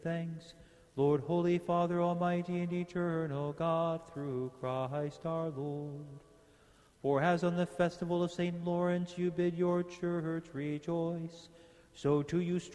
thanks. Lord, Holy Father, Almighty and Eternal God, through Christ our Lord. For as on the festival of St. Lawrence you bid your church rejoice, so too you